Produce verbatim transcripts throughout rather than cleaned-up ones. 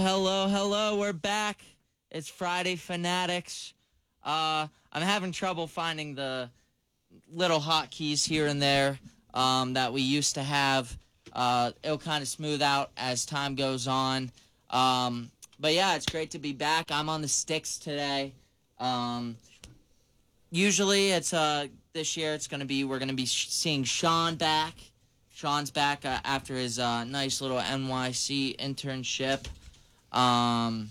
Hello, hello, we're back. It's Friday Fanatics. Uh, I'm having trouble finding the little hotkeys here and there um, that we used to have. Uh, it'll kind of smooth out as time goes on. Um, but yeah, it's great to be back. I'm on the sticks today. Um, usually, it's uh, this year it's gonna be we're gonna be sh- seeing Sean back. Sean's back uh, after his uh, nice little N Y C internship. Um,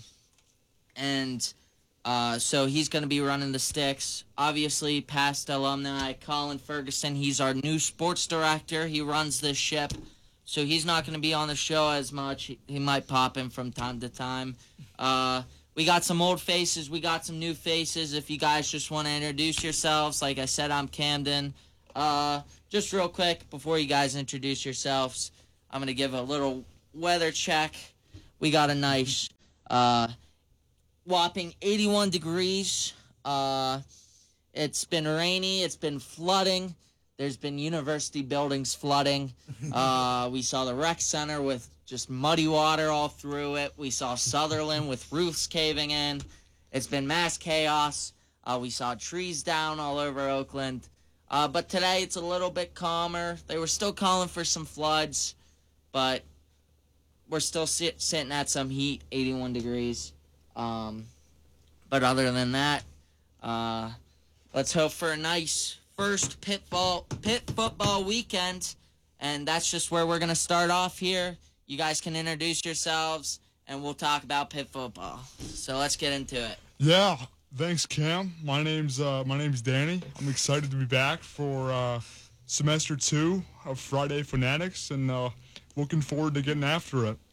and uh, so he's going to be running the sticks. Obviously, past alumni, Colin Ferguson, he's our new sports director. He runs this ship, so he's not going to be on the show as much. He, he might pop in from time to time. Uh, we got some old faces. We got some new faces. If you guys just want to introduce yourselves, like I said, I'm Camden. Uh, just real quick, before you guys introduce yourselves, I'm going to give a little weather check. We got a nice uh, whopping eighty-one degrees. Uh, it's been rainy. It's been flooding. There's been university buildings flooding. Uh, we saw the rec center with just muddy water all through it. We saw Sutherland with roofs caving in. It's been mass chaos. Uh, we saw trees down all over Oakland. Uh, but today it's a little bit calmer. They were still calling for some floods, but we're still sit, sitting at some heat, eighty-one degrees. Um, but other than that, uh, let's hope for a nice first pitfall, pit football weekend. And that's just where we're going to start off here. You guys can introduce yourselves, and we'll talk about pit football. So let's get into it. Yeah, thanks, Cam. My name's uh, my name's Danny. I'm excited to be back for uh, semester two of Friday Fanatics, and uh, looking forward to getting after it.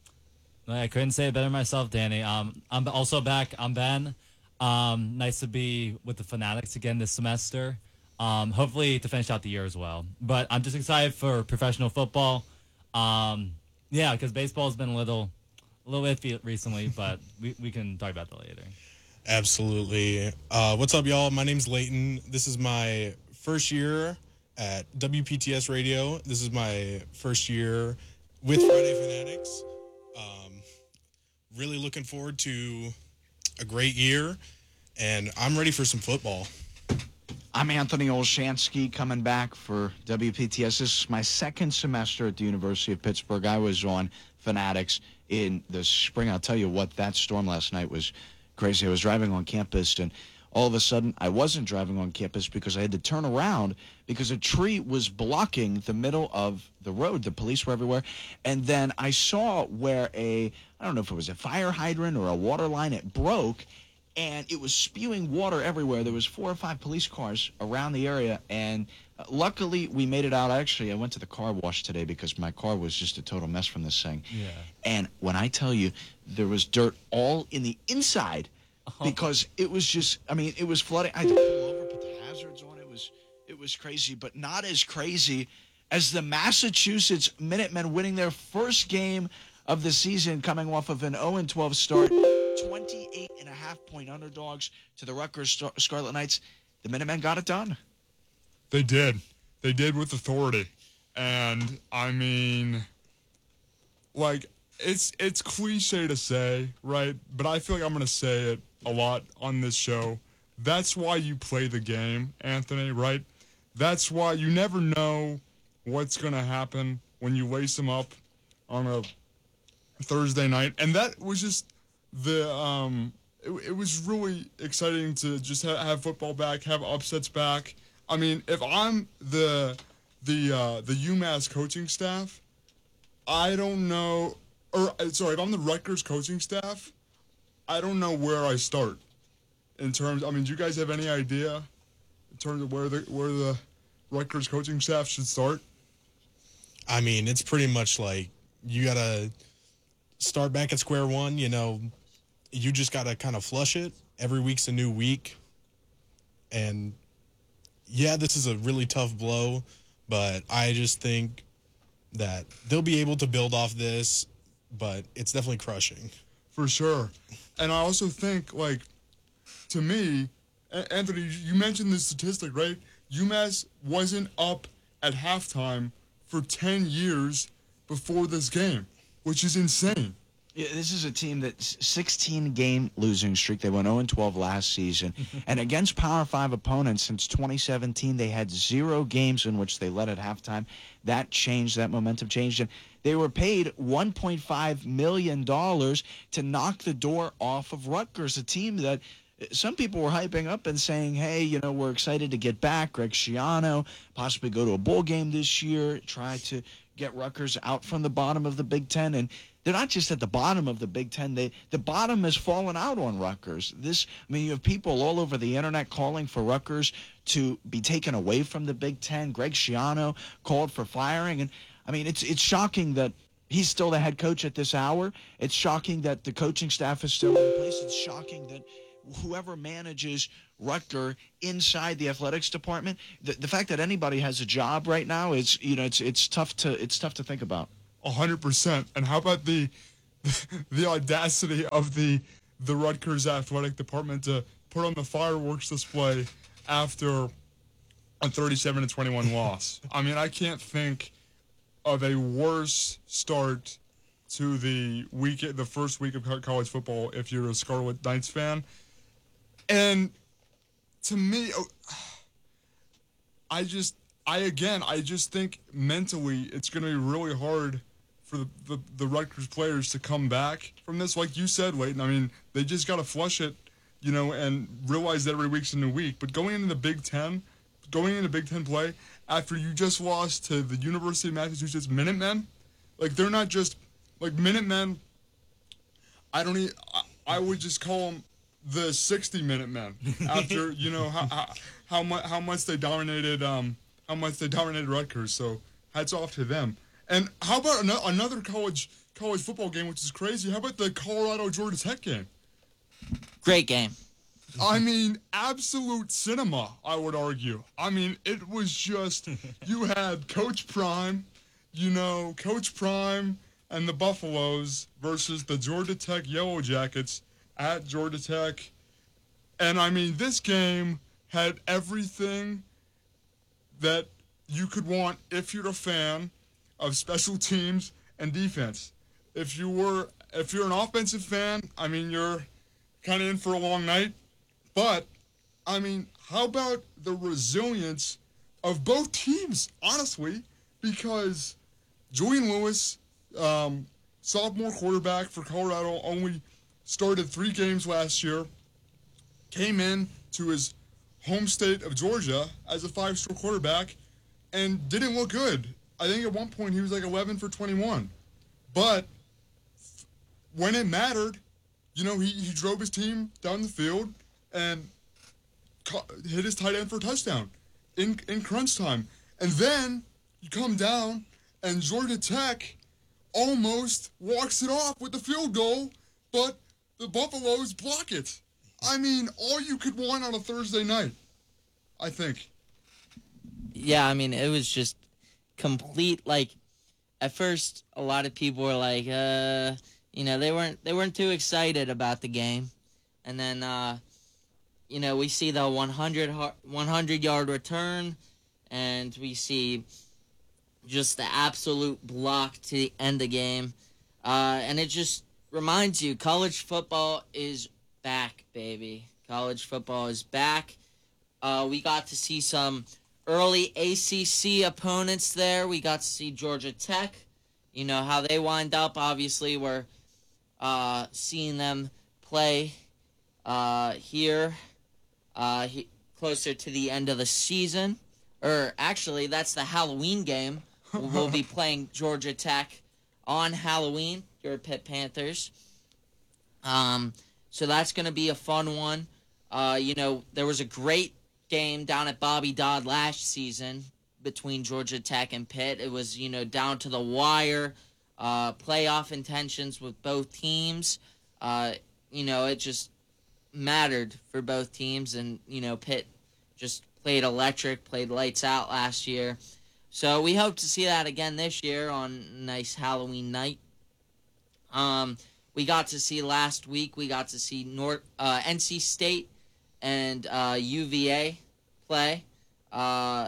I couldn't say it better myself, Danny. Um, I'm also back. I'm Ben. Um, nice to be with the Fanatics again this semester. Um, hopefully to finish out the year as well. But I'm just excited for professional football. Um, yeah, because baseball has been a little, a little iffy recently, but we, we can talk about that later. Absolutely. Uh, what's up, y'all? My name's Leighton. This is my first year at W P T S Radio. This is my first year with Friday Fanatics. Um, really looking forward to a great year, and I'm ready for some football. I'm Anthony Olshansky, coming back for W P T S. This is my second semester at the University of Pittsburgh. I was on Fanatics in the spring. I'll tell you what, that storm last night was crazy. I was driving on campus, and all of a sudden, I wasn't driving on campus because I had to turn around because a tree was blocking the middle of the road. The police were everywhere. And then I saw where a, I don't know if it was a fire hydrant or a water line, it broke, and it was spewing water everywhere. There was four or five police cars around the area, and uh, luckily we made it out. Actually, I went to the car wash today because my car was just a total mess from this thing. Yeah. And when I tell you, there was dirt all in the inside because it was just, I mean, it was flooding. I had to pull over, put the hazards on. It was, it was crazy, but not as crazy as the Massachusetts Minutemen winning their first game of the season, coming off of an oh and twelve start. twenty-eight and a half point underdogs to the Rutgers Star- Scarlet Knights. The Minutemen got it done. They did. They did with authority. And, I mean, like, it's it's cliche to say, right? But I feel like I'm going to say it a lot on this show. That's why you play the game, Anthony, right? That's why you never know what's going to happen when you lace them up on a Thursday night. And that was just the um it, it was really exciting to just ha- have football back, have upsets back. I mean, if I'm the the uh the UMass coaching staff, I don't know, or sorry, if I'm the Rutgers coaching staff, I don't know where I start in terms. I mean, do you guys have any idea in terms of where the where the Rutgers coaching staff should start? I mean, it's pretty much like you got to start back at square one. You know, you just got to kind of flush it. Every week's a new week. And, yeah, this is a really tough blow, but I just think that they'll be able to build off this, but it's definitely crushing. For sure. And I also think, like, to me, Anthony, you mentioned this statistic, right? UMass wasn't up at halftime for ten years before this game, which is insane. Yeah, this is a team that's sixteen game losing streak. They went oh and twelve last season. And against Power five opponents since twenty seventeen, they had zero games in which they led at halftime. That changed, that momentum changed. And they were paid one point five million dollars to knock the door off of Rutgers, a team that some people were hyping up and saying, hey, you know, we're excited to get back. Greg Schiano, possibly go to a bowl game this year, try to get Rutgers out from the bottom of the Big Ten. And they're not just at the bottom of the Big Ten. They, the bottom has fallen out on Rutgers. This, I mean, you have people all over the internet calling for Rutgers to be taken away from the Big Ten. Greg Schiano called for firing. And, I mean, it's it's shocking that he's still the head coach at this hour. It's shocking that the coaching staff is still in place. It's shocking that whoever manages Rutgers inside the athletics department, the, the fact that anybody has a job right now is, you know, it's it's tough to it's tough to think about. A hundred percent. And how about the the audacity of the the Rutgers athletic department to put on the fireworks display after a thirty-seven to twenty-one loss? I mean, I can't think of a worse start to the week, the first week of college football, if you're a Scarlet Knights fan. And to me, I just, I again, I just think mentally it's going to be really hard for the, the, the Rutgers players to come back from this. Like you said, Leighton, I mean, they just got to flush it, you know, and realize that every week's a new week. But going into the Big Ten, going into Big Ten play, after you just lost to the University of Massachusetts Minutemen, like they're not just, like Minutemen, I don't even, I, I would just call them the sixty minute men after, you know, how, how, how much, how much they dominated, um, how much they dominated Rutgers. So hats off to them. And how about an- another college college football game, which is crazy? How about the Colorado Georgia Tech game? Great game. I mean, absolute cinema, I would argue. I mean, it was just, you had Coach Prime, you know, Coach Prime and the Buffaloes versus the Georgia Tech Yellow Jackets at Georgia Tech. And I mean, this game had everything that you could want if you're a fan of special teams and defense. If you were, if you're an offensive fan, I mean, you're kind of in for a long night. But, I mean, how about the resilience of both teams, honestly? Because Julian Lewis, um, sophomore quarterback for Colorado, only started three games last year, came in to his home state of Georgia as a five-star quarterback, and didn't look good. I think at one point he was like eleven for twenty-one. But when it mattered, you know, he, he drove his team down the field and ca- hit his tight end for a touchdown in in crunch time. And then you come down and Georgia Tech almost walks it off with the field goal, but the Buffaloes block it. I mean, all you could want on a Thursday night, I think. Yeah, I mean, it was just complete, like, at first, a lot of people were like, uh, you know, they weren't they weren't too excited about the game. And then, uh, you know, we see the one hundred yard return, and we see just the absolute block to end the game. Uh, and it just reminds you, college football is back, baby. College football is back. Uh, we got to see some early A C C opponents there. We got to see Georgia Tech. You know, how they wind up. Obviously, we're uh, seeing them play uh, here uh, he, closer to the end of the season. Or actually, that's the Halloween game. We'll be playing Georgia Tech on Halloween, your Pitt Panthers. Um, so that's going to be a fun one. Uh, you know, there was a great game down at Bobby Dodd last season between Georgia Tech and Pitt. It was, you know, down to the wire, uh, playoff intentions with both teams. Uh, you know, it just mattered for both teams, and, you know, Pitt just played electric, played lights out last year. So we hope to see that again this year on a nice Halloween night. Um, we got to see last week, we got to see North, uh, N C State and uh, U V A play. Uh,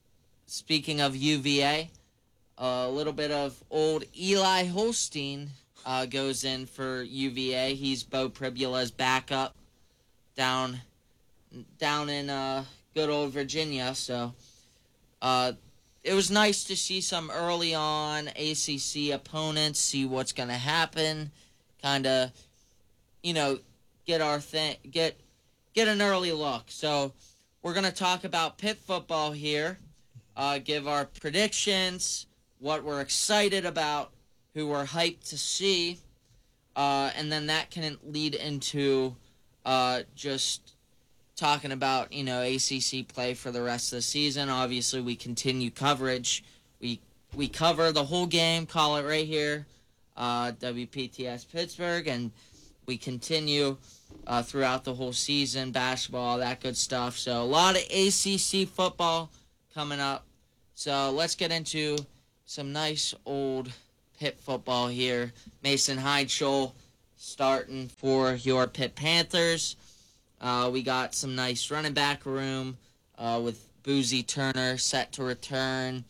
speaking of U V A, a little bit of old Eli Holstein uh, goes in for U V A. He's Bo Pribula's backup down down in uh, good old Virginia. So uh, it was nice to see some early on A C C opponents, see what's going to happen, kind of, you know, get our thing, get get an early look. So we're going to talk about Pitt football here, uh, give our predictions, what we're excited about, who we're hyped to see, uh, and then that can lead into uh, just talking about, you know, A C C play for the rest of the season. Obviously, we continue coverage. We we cover the whole game, call it right here, uh, W P T S Pittsburgh, and we continue uh, throughout the whole season, basketball, all that good stuff. So a lot of A C C football coming up. So let's get into some nice old Pitt football here. Mason Heidschel starting for your Pitt Panthers. Uh, we got some nice running back room uh, with Boozy Turner set to return.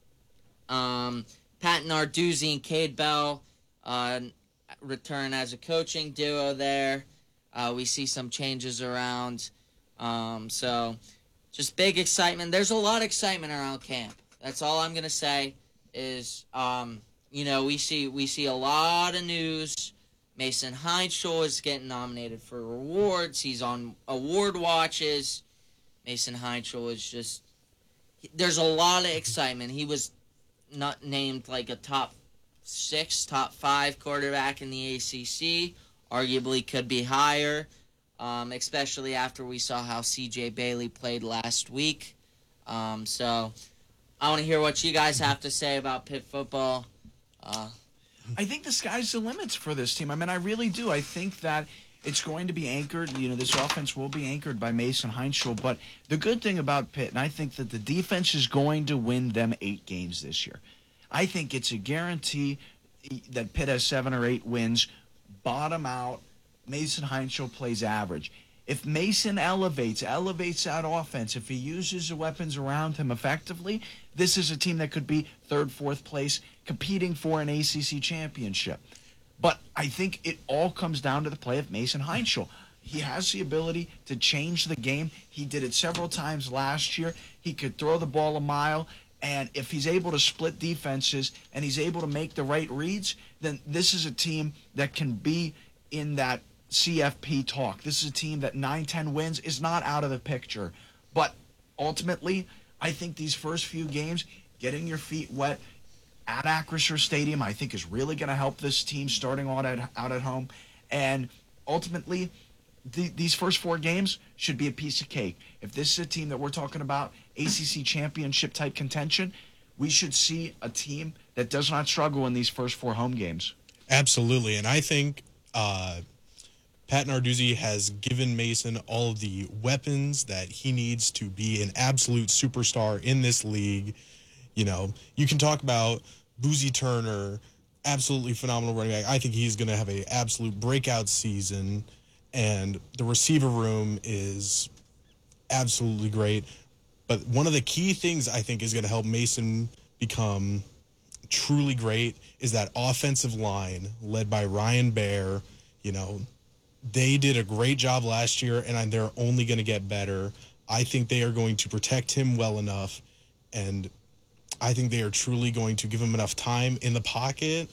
Um, Pat Narduzzi and Cade Bell uh, return as a coaching duo there. Uh, we see some changes around. Um, so just big excitement. There's a lot of excitement around camp. That's all I'm going to say is, um, you know, we see we see a lot of news. Mason Heidschel is getting nominated for awards. He's on award watches. Mason Heidschel is just, there's a lot of excitement. He was not named like a top six, top five quarterback in the A C C. Arguably could be higher, um, especially after we saw how C J Bailey played last week. Um, so I want to hear what you guys have to say about Pitt football. Uh, I think the sky's the limits for this team. I mean, I really do. I think that it's going to be anchored. You know, this offense will be anchored by Mason Heidschel. But the good thing about Pitt, and I think that the defense is going to win them eight games this year. I think it's a guarantee that Pitt has seven or eight wins. Bottom out, Mason Heidschel plays average. If Mason elevates, elevates that offense, if he uses the weapons around him effectively, this is a team that could be third, fourth place, competing for an A C C championship. But I think it all comes down to the play of Mason Heidschel. He has the ability to change the game. He did it several times last year. He could throw the ball a mile. And if he's able to split defenses and he's able to make the right reads, then this is a team that can be in that C F P talk. This is a team that nine ten wins is not out of the picture. But ultimately, I think these first few games, getting your feet wet at Acrisure Stadium, I think is really going to help this team starting out at, out at home. And ultimately, the, these first four games should be a piece of cake. If this is a team that we're talking about, A C C championship type contention, we should see a team that does not struggle in these first four home games. Absolutely. And I think uh, Pat Narduzzi has given Mason all of the weapons that he needs to be an absolute superstar in this league. You know, you can talk about Boozy Turner, absolutely phenomenal running back. I think he's going to have an absolute breakout season. And the receiver room is absolutely great. But one of the key things I think is going to help Mason become truly great is that offensive line led by Ryan Baer. You know, they did a great job last year, and they're only going to get better. I think they are going to protect him well enough, and I think they are truly going to give him enough time in the pocket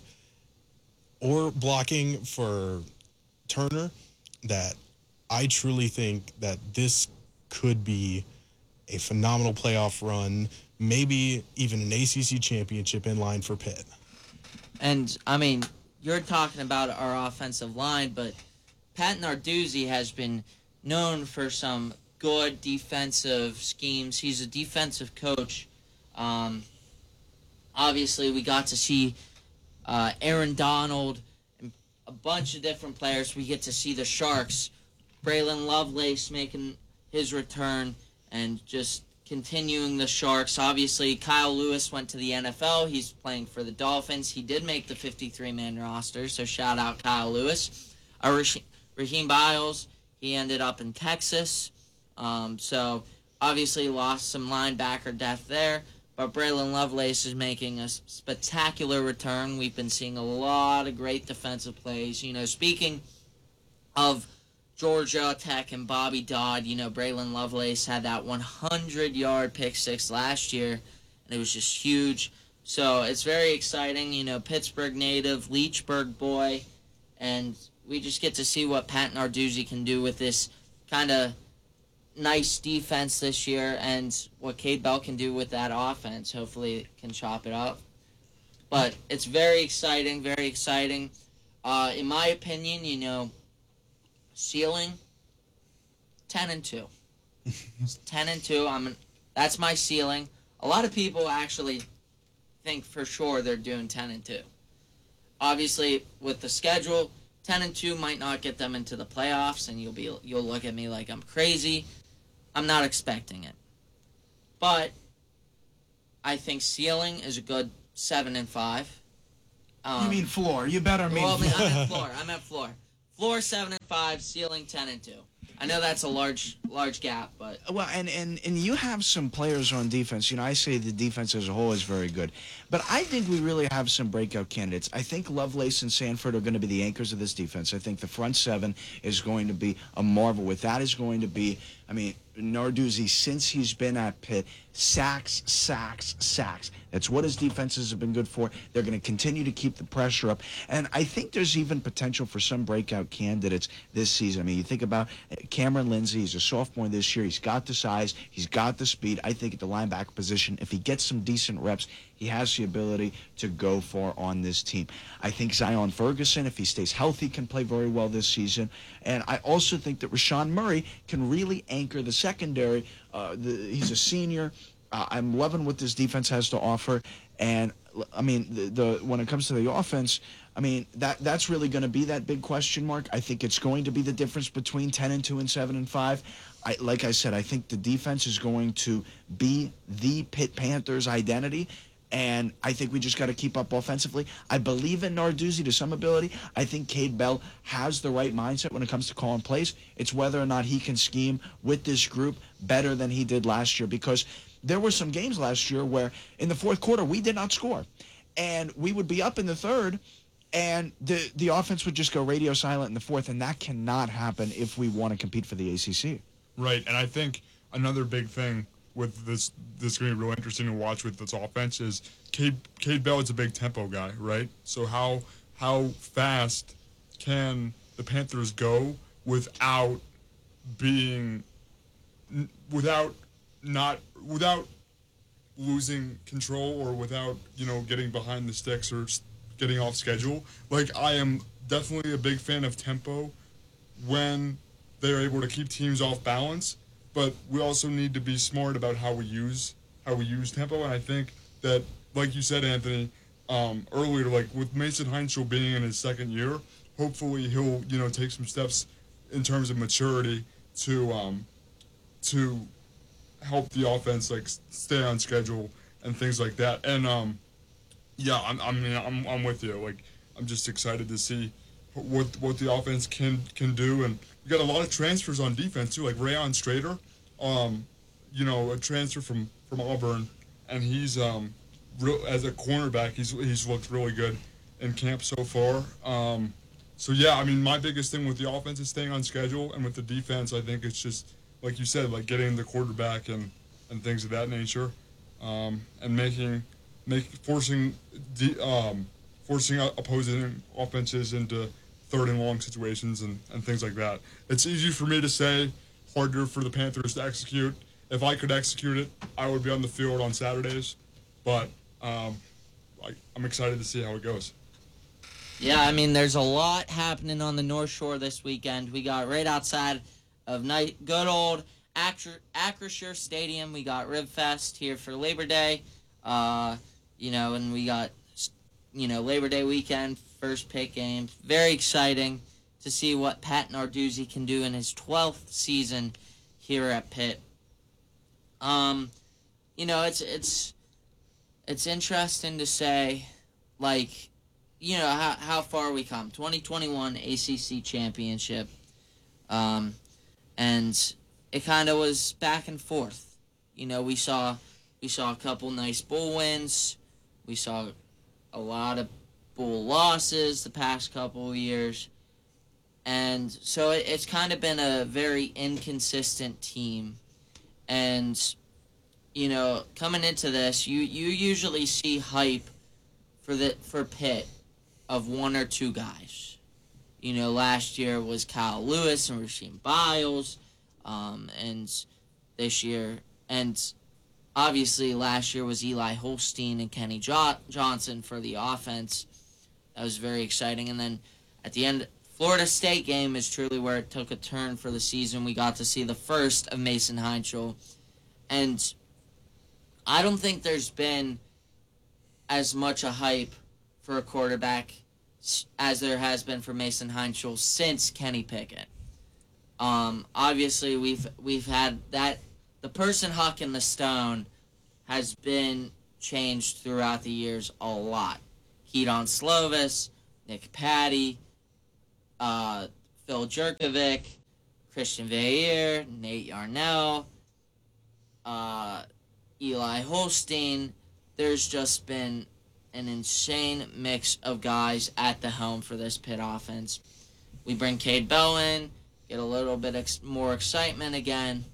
or blocking for Turner that I truly think that this could be a phenomenal playoff run, maybe even an A C C championship in line for Pitt. And, I mean, you're talking about our offensive line, but Pat Narduzzi has been known for some good defensive schemes. He's a defensive coach. Um, obviously, we got to see uh, Aaron Donald and a bunch of different players. We get to see the Sharks. Braylon Lovelace making his return and just continuing the Sharks. Obviously, Kyle Lewis went to the N F L. He's playing for the Dolphins. He did make the fifty-three man roster, so shout out Kyle Lewis. Uh, Raheem, Raheem Biles, he ended up in Texas. Um, so, obviously, lost some linebacker depth there. but Braylon Lovelace is making a spectacular return. We've been seeing a lot of great defensive plays. You know, speaking of Georgia Tech and Bobby Dodd, you know, Braylon Lovelace had that hundred-yard pick six last year, and it was just huge. So it's very exciting. You know, Pittsburgh native, Leechburg boy, and we just get to see what Pat Narduzzi can do with this kind of nice defense this year, and what Cade Bell can do with that offense. Hopefully it can chop it up. But it's very exciting, very exciting. Uh, in my opinion, you know, ceiling, ten and two. ten and two, I'm, that's my ceiling. A lot of people actually think for sure they're doing ten and two. Obviously, with the schedule, ten and two might not get them into the playoffs, and you'll be you'll look at me like I'm crazy. I'm not expecting it. But I think ceiling is a good seven and five. Um, You mean floor? You better mean well, I mean, floor. I'm at floor. I'm at floor. Floor seven and five, ceiling ten and two. I know that's a large large gap, but Well, and, and, and you have some players on defense. You know, I say the defense as a whole is very good. But I think we really have some breakout candidates. I think Lovelace and Sanford are going to be the anchors of this defense. I think the front seven is going to be a marvel. With that is going to be, I mean, Narduzzi, since he's been at Pitt, sacks, sacks, sacks. That's what his defenses have been good for. They're going to continue to keep the pressure up. And I think there's even potential for some breakout candidates this season. I mean, you think about Cameron Lindsay. He's a sophomore this year. He's got the size. He's got the speed. I think at the linebacker position, if he gets some decent reps, he has the ability to go far on this team. I think Zion Ferguson, if he stays healthy, can play very well this season. And I also think that Rashawn Murray can really anchor the secondary. Uh, the, he's a senior. Uh, I'm loving what this defense has to offer. And, I mean, the, the when it comes to the offense, I mean, that that's really going to be that big question mark. I think it's going to be the difference between ten and two and seven and five. I, like I said, I think the defense is going to be the Pitt Panthers' identity. And I think we just got to keep up offensively. I believe in Narduzzi to some ability. I think Cade Bell has the right mindset when it comes to calling plays. It's whether or not he can scheme with this group better than he did last year. Because there were some games last year where in the fourth quarter we did not score. And we would be up in the third, and the, the offense would just go radio silent in the fourth. And that cannot happen if we want to compete for the A C C. Right, and I think another big thing with this this is going to be real interesting to watch with this offense is Cade, Cade Bell is a big tempo guy, right? So how how fast can the Panthers go without being without not without losing control or without, you know, getting behind the sticks or getting off schedule? Like, I am definitely a big fan of tempo when they're able to keep teams off balance. But we also need to be smart about how we use how we use tempo, and I think that, like you said, Anthony, um, earlier, like with Mason Heinzel being in his second year, hopefully he'll you know take some steps in terms of maturity to um, to help the offense like stay on schedule and things like that. And um, yeah, I'm I mean I'm I'm with you. Like, I'm just excited to see what what the offense can can do. And you got a lot of transfers on defense too, like Rayon Strader, um, you know, a transfer from, from Auburn, and he's um, real, as a cornerback, he's he's looked really good in camp so far. Um, so yeah, I mean, my biggest thing with the offense is staying on schedule, and with the defense, I think it's just like you said, like getting the quarterback and, and things of that nature, um, and making make forcing the um, forcing opposing offenses into third and long situations and, and things like that. It's easy for me to say, harder for the Panthers to execute. If I could execute it, I would be on the field on Saturdays. But um, I, I'm excited to see how it goes. yeah, I mean, there's a lot happening on the North Shore this weekend. We got right outside of night, good old Acrisure Stadium. We got Rib Fest here for Labor Day. Uh, you know, and we got, you know, Labor Day weekend, first pick game. Very exciting to see what Pat Narduzzi can do in his twelfth season here at Pitt. Um, you know, it's it's it's interesting to say, like, you know, how how far we come. twenty twenty-one A C C championship, um, and it kind of was back and forth. You know, we saw We saw a couple nice Bull wins. We saw a lot of Bull losses the past couple of years. And so it, it's kind of been a very inconsistent team. And, you know, coming into this, you, you usually see hype for the for Pitt of one or two guys. You know, last year was Kyle Lewis and Rasheem Biles. Um, and this year, and obviously last year was Eli Holstein and Kenny jo- Johnson for the offense. That was very exciting. And then at the end, Florida State game is truly where it took a turn for the season. We got to see the first of Mason Heinschel. And I don't think there's been as much a hype for a quarterback as there has been for Mason Heinschel since Kenny Pickett. Um, obviously, we've we've had that. The person hucking the stone has been changed throughout the years a lot. Keaton Slovis, Nick Patty, uh, Phil Jerkovic, Christian Veilleux, Nate Yarnell, uh, Eli Holstein. There's just been an insane mix of guys at the helm for this Pitt offense. We bring Cade Bell in, get a little bit ex- more excitement again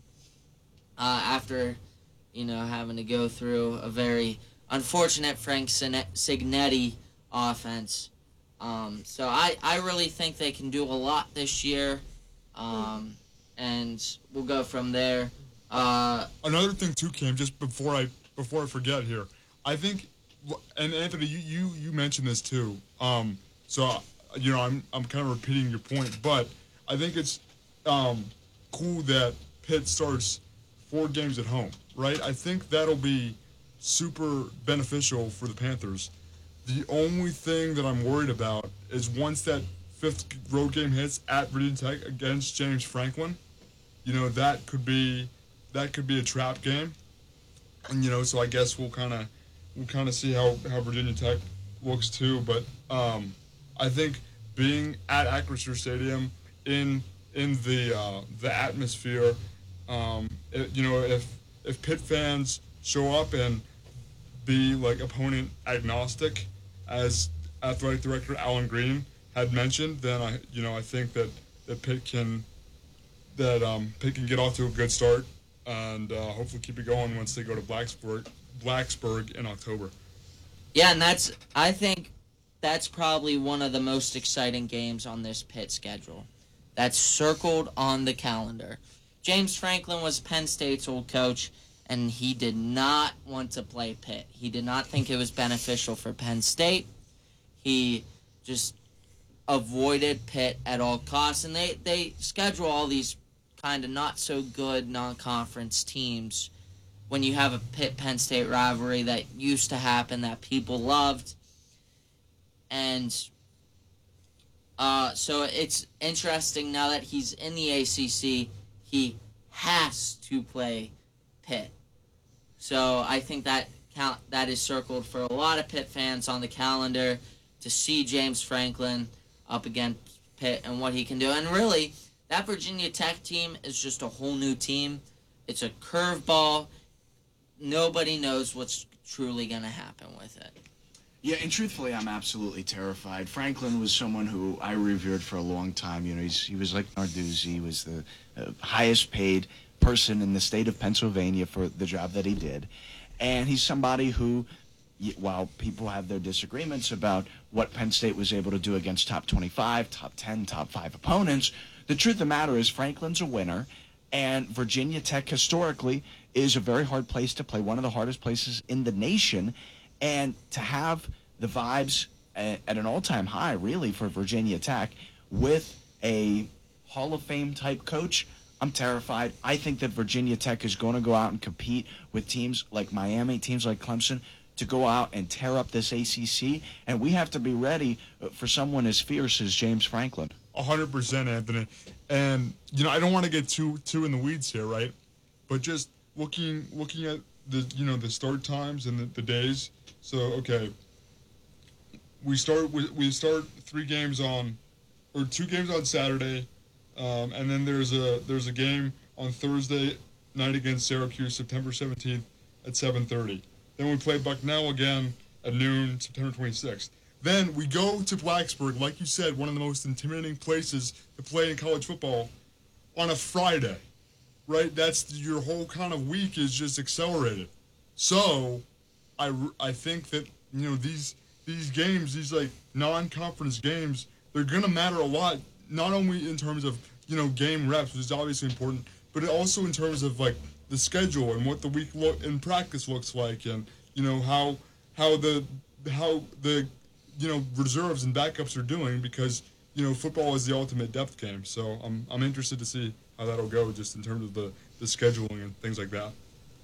uh, after, you know, having to go through a very unfortunate Frank Cignetti offense. Um, so I, I really think they can do a lot this year, um, and we'll go from there. Uh, Another thing too, Cam, just before I before I forget here, I think, and Anthony, you you, you mentioned this too. Um, so you know, I'm I'm kind of repeating your point, but I think it's um, cool that Pitt starts four games at home, right? I think that'll be super beneficial for the Panthers. The only thing that I'm worried about is once that fifth road game hits at Virginia Tech against James Franklin, you know, that could be that could be a trap game. And you know, so I guess we'll kind of we'll kind of see how, how Virginia Tech looks too. But um, I think being at Acrisure Stadium in in the uh, the atmosphere, um, it, you know, if if Pitt fans show up and be like opponent agnostic, as athletic director Alan Green had mentioned, then I you know I think that, that Pitt can that um, Pitt can get off to a good start and uh, hopefully keep it going once they go to Blacksburg Blacksburg in October. Yeah, and that's I think that's probably one of the most exciting games on this Pitt schedule. That's circled on the calendar. James Franklin was Penn State's old coach, and he did not want to play Pitt. He did not think it was beneficial for Penn State. He just avoided Pitt at all costs, and they, they schedule all these kind of not-so-good non-conference teams when you have a Pitt-Penn State rivalry that used to happen that people loved. And uh, so it's interesting now that he's in the A C C, he has to play Pitt. So I think that count that is circled for a lot of Pitt fans on the calendar to see James Franklin up against Pitt and what he can do. And really, that Virginia Tech team is just a whole new team. It's a curveball. Nobody knows what's truly going to happen with it. Yeah, and truthfully, I'm absolutely terrified. Franklin was someone who I revered for a long time. You know, he's, he was like Narduzzi. He was the uh, highest paid person in the state of Pennsylvania for the job that he did. And he's somebody who, while people have their disagreements about what Penn State was able to do against top twenty-five, top ten, top five opponents, the truth of the matter is Franklin's a winner, and Virginia Tech historically is a very hard place to play, one of the hardest places in the nation. And to have the vibes at, at an all-time high, really, for Virginia Tech with a Hall of Fame type coach, I'm terrified. I think that Virginia Tech is going to go out and compete with teams like Miami, teams like Clemson, to go out and tear up this A C C. And we have to be ready for someone as fierce as James Franklin. A hundred percent, Anthony. And you know, I don't want to get too too in the weeds here, right? But just looking looking at the you know the start times and the, the days. So okay, we start we, we start three games on, or two games on Saturday, um, and then there's a there's a game on Thursday night against Syracuse, September seventeenth, at seven thirty. Then we play Bucknell again at noon, September twenty-sixth. Then we go to Blacksburg, like you said, one of the most intimidating places to play in college football, on a Friday, right? That's your whole kind of week is just accelerated. So, I, I think that, you know, these these games, these like non-conference games, they're gonna matter a lot, not only in terms of, you know, game reps, which is obviously important, but also in terms of like the schedule and what the week look in practice looks like, and you know how how the how the you know reserves and backups are doing, because you know football is the ultimate depth game. So I'm I'm interested to see how that'll go, just in terms of the the scheduling and things like that.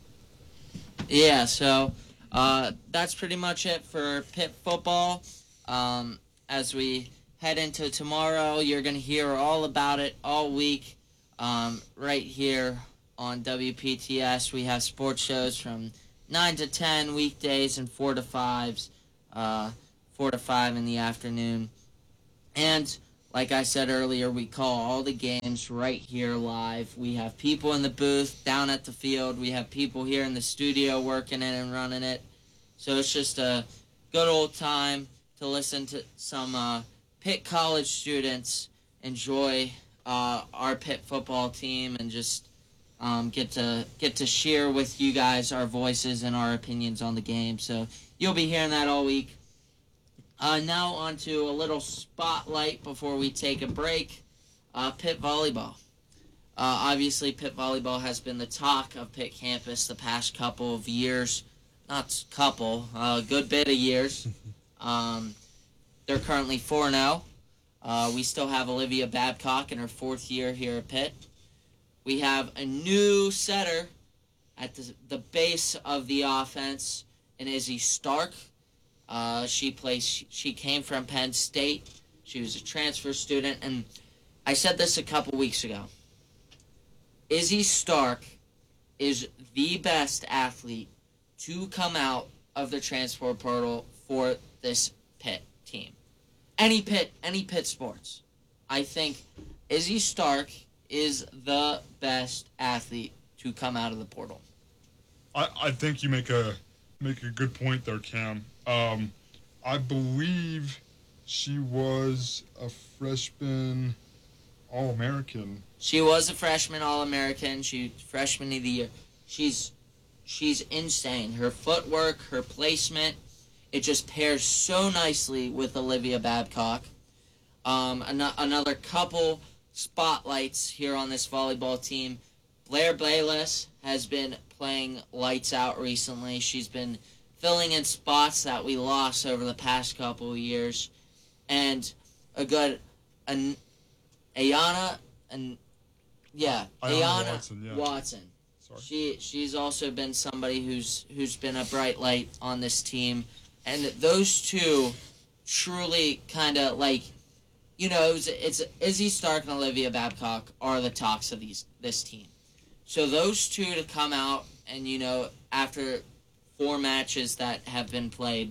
Yeah, so uh, that's pretty much it for Pitt football. Um, as we head into tomorrow, you're going to hear all about it all week um, right here on W P T S. We have sports shows from nine to ten weekdays and four to fives, uh, four to five in the afternoon. And like I said earlier, we call all the games right here live. We have people in the booth down at the field. We have people here in the studio working it and running it. So it's just a good old time to listen to some uh, Pitt College students enjoy uh, our Pitt football team and just um, get to get to share with you guys our voices and our opinions on the game. So you'll be hearing that all week. Uh, now on to a little spotlight before we take a break. Uh, Pitt volleyball. Uh, obviously, Pitt volleyball has been the talk of Pitt campus the past couple of years. Not couple, a uh, good bit of years. Um, they're currently four and oh. Uh, we still have Olivia Babcock in her fourth year here at Pitt. We have a new setter at the, the base of the offense in Izzy Stark. Uh, she plays. She came from Penn State. She was a transfer student, and I said this a couple weeks ago. Izzy Stark is the best athlete to come out of the transfer portal for this Pitt team. Any Pitt, any Pitt sports. I think Izzy Stark is the best athlete to come out of the portal. I, I think you make a make a good point there, Cam. Um, I believe she was a freshman All-American. She was a freshman All-American. She freshman of the year. She's she's insane. Her footwork, her placement, it just pairs so nicely with Olivia Babcock. Um, an- another couple spotlights here on this volleyball team. Blair Bayless has been playing lights out recently. She's been filling in spots that we lost over the past couple of years. And a good an Ayana and yeah, Ayana Ayana Watson, yeah. Watson. Sorry. She she's also been somebody who's who's been a bright light on this team. And those two truly kind of like, you know, it's, it's Izzy Stark and Olivia Babcock are the talks of these this team. So those two to come out and, you know, after four matches that have been played,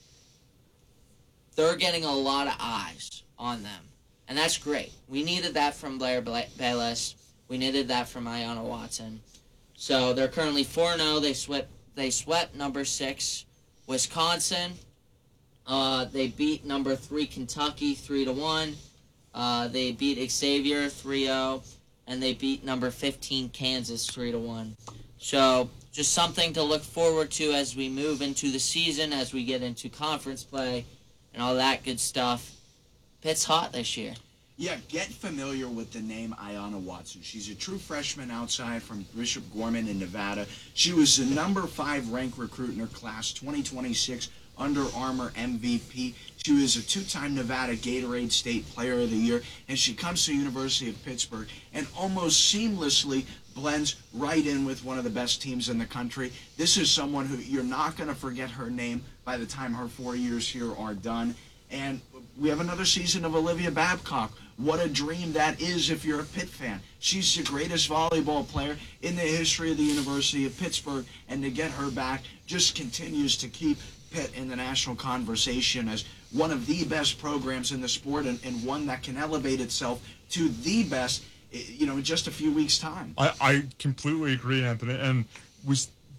they're getting a lot of eyes on them. And that's great. We needed that from Blair Bayless. We needed that from Ayana Watson. So they're currently four and oh. They swept, they swept number six, Wisconsin. Uh, they beat number three, Kentucky, three to one. Uh, they beat Xavier three oh. And they beat number fifteen, Kansas, three to one. So just something to look forward to as we move into the season, as we get into conference play and all that good stuff. Pitt's hot this year. Yeah, get familiar with the name Ayana Watson. She's a true freshman outside from Bishop Gorman in Nevada. She was the number five ranked recruit in her class, twenty twenty-six Under Armour M V P. She was a two-time Nevada Gatorade State Player of the Year, and she comes to the University of Pittsburgh and almost seamlessly blends right in with one of the best teams in the country. This is someone who you're not going to forget her name by the time her four years here are done. And we have another season of Olivia Babcock. What a dream that is if you're a Pitt fan. She's the greatest volleyball player in the history of the University of Pittsburgh, and to get her back just continues to keep Pitt in the national conversation as one of the best programs in the sport, and, and one that can elevate itself to the best, you know, in just a few weeks' time. I, I completely agree, Anthony. And we,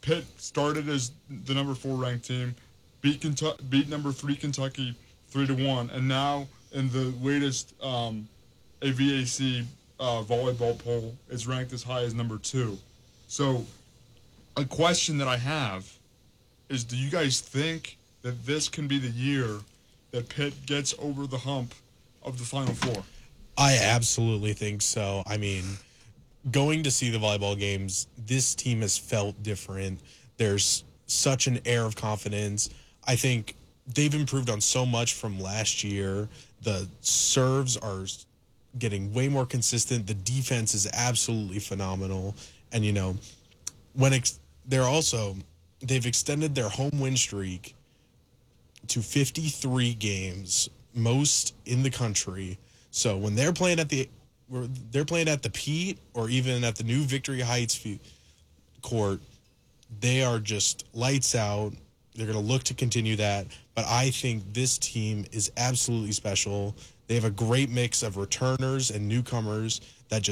Pitt started as the number four ranked team, beat Kentucky, beat number three Kentucky three to one, and now in the latest um, A V A C uh, volleyball poll, it's ranked as high as number two. So, a question that I have is: do you guys think that this can be the year that Pitt gets over the hump of the Final Four? I absolutely think so. I mean, going to see the volleyball games, this team has felt different. There's such an air of confidence. I think they've improved on so much from last year. The serves are getting way more consistent. The defense is absolutely phenomenal. And, you know, when ex- they're also, they've extended their home win streak to fifty-three games, most in the country. So when they're playing at the they're playing at the Pete or even at the new Victory Heights court, they are just lights out. They're going to look to continue that. But I think this team is absolutely special. They have a great mix of returners and newcomers that just